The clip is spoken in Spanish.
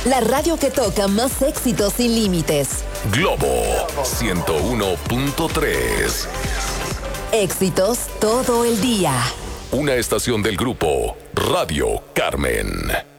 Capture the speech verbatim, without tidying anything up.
La radio que toca más éxitos sin límites. Globo ciento uno punto tres. Éxitos todo el día. Una estación del grupo Radio Carmen.